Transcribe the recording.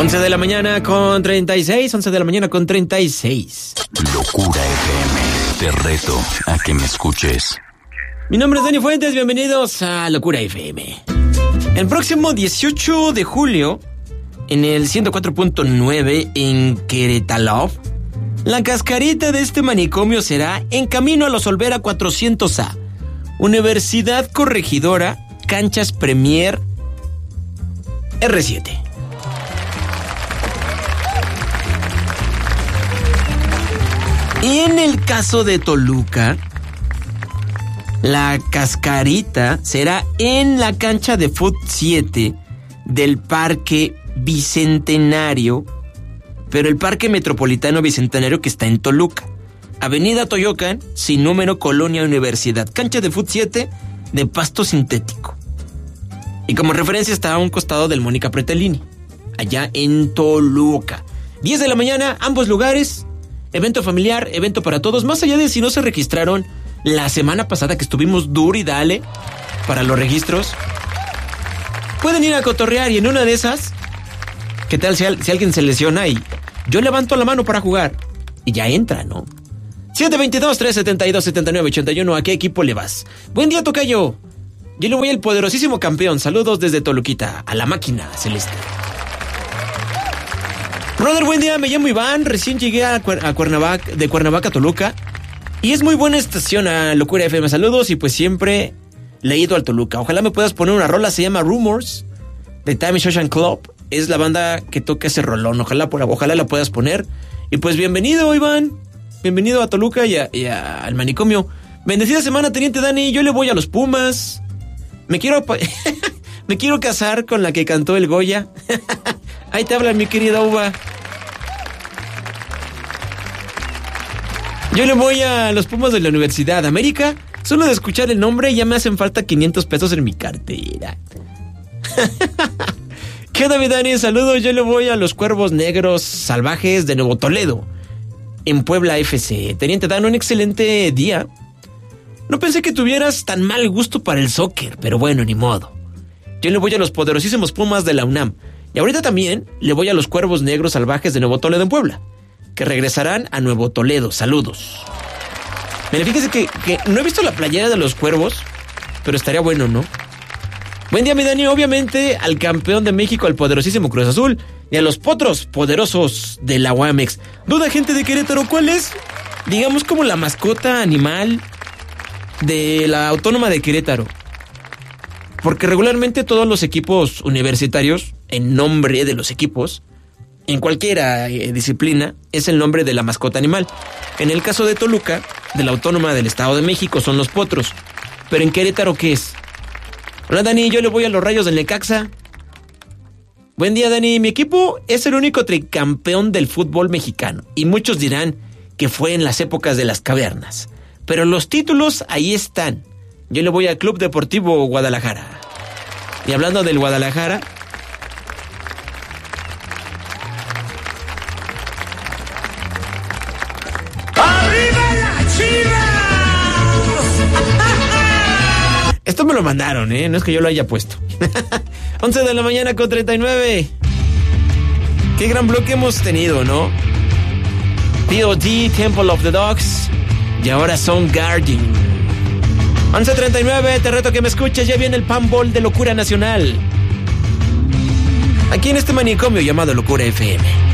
11 de la mañana con 36, 11 de la mañana con 36. Locura FM, te reto a que me escuches. Mi nombre es Dani Fuentes, bienvenidos a Locura FM. El próximo 18 de julio, en el 104.9 en Querétaro, la cascarita de este manicomio será en camino a los Olvera 400A, Universidad Corregidora, Canchas Premier R7. Y en el caso de Toluca, la cascarita será en la cancha de Fut 7 del Parque Bicentenario, pero el Parque Metropolitano Bicentenario que está en Toluca. Avenida Toyocan, sin número, Colonia Universidad. Cancha de Fut 7 de pasto sintético. Y como referencia está a un costado del Mónica Pretelini, allá en Toluca. 10 de la mañana, ambos lugares. Evento familiar, evento para todos. Más allá de si no se registraron la semana pasada que estuvimos duro y dale para los registros, pueden ir a cotorrear y en una de esas, ¿qué tal si alguien se lesiona y yo levanto la mano para jugar? Y ya entra, ¿no? 722-372-7981, ¿a qué equipo le vas? Buen día, tocayo. Yo le voy al poderosísimo campeón. Saludos desde Toluquita, a la máquina celeste. Brother, buen día, me llamo Iván, recién llegué a Cuernavaca, de Cuernavaca a Toluca, y es muy buena estación a Locura FM. Saludos y pues siempre le he ido al Toluca. Ojalá me puedas poner una rola, se llama Rumors, de Time Social Club, es la banda que toca ese rolón, ojalá la puedas poner. Y pues bienvenido, Iván, bienvenido a Toluca y al manicomio. Bendecida semana, teniente Dani, yo le voy a los Pumas, me quiero casar con la que cantó el Goya. Ahí te habla mi querida Uva. Yo le voy a los Pumas de la Universidad América. Solo de escuchar el nombre ya me hacen falta 500 pesos en mi cartera. ¿Qué onda, mi Dani? Saludos, yo le voy a los Cuervos Negros Salvajes de Nuevo Toledo, en Puebla FC. Teniente Dan, un excelente día. No pensé que tuvieras tan mal gusto para el soccer, pero bueno, ni modo. Yo le voy a los poderosísimos Pumas de la UNAM. Y ahorita también le voy a los Cuervos Negros Salvajes de Nuevo Toledo en Puebla, que regresarán a Nuevo Toledo. Saludos. Mira, fíjese que no he visto la playera de los Cuervos, pero estaría bueno, ¿no? Buen día, mi Dani. Obviamente al campeón de México, al poderosísimo Cruz Azul, y a los potros poderosos de la UAMEX. Duda, gente de Querétaro, ¿cuál es, digamos, como la mascota animal de la Autónoma de Querétaro? Porque regularmente todos los equipos universitarios, en nombre de los equipos, en cualquier disciplina, es el nombre de la mascota animal. En el caso de Toluca, de la Autónoma del Estado de México, son los potros. Pero en Querétaro, ¿qué es? Hola, Dani, yo le voy a los Rayos del Necaxa. Buen día, Dani. Mi equipo es el único tricampeón del fútbol mexicano. Y muchos dirán que fue en las épocas de las cavernas. Pero los títulos ahí están. Yo le voy al Club Deportivo Guadalajara. Y hablando del Guadalajara, esto me lo mandaron, no es que yo lo haya puesto. 11 de la mañana con 39. Qué gran bloque hemos tenido, ¿no? POD, Temple of the Dogs, y ahora Soundgarden. 11:39, te reto que me escuches, ya viene el Panball de Locura Nacional. Aquí en este manicomio llamado Locura FM.